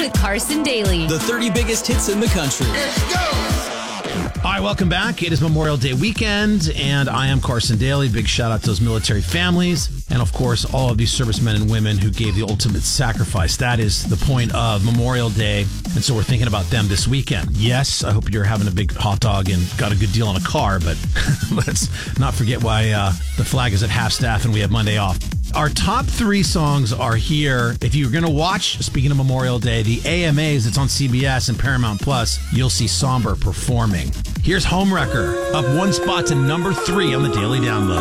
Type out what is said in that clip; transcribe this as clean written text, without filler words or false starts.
with Carson Daly. The 30 biggest hits in the country. Let's go! All right, welcome back. It is Memorial Day weekend, and I am Carson Daly. Big shout out to those military families, and of course, all of these servicemen and women who gave the ultimate sacrifice. That is the point of Memorial Day, and so we're thinking about them this weekend. Yes, I hope you're having a big hot dog and got a good deal on a car, but let's not forget why the flag is at half-staff and we have Monday off. Our top 3 songs are here. If you're going to watch, speaking of Memorial Day, the AMAs, it's on CBS and Paramount Plus, you'll see Somber performing. Here's Homewrecker, up 1 spot to number 3 on the Daily Download.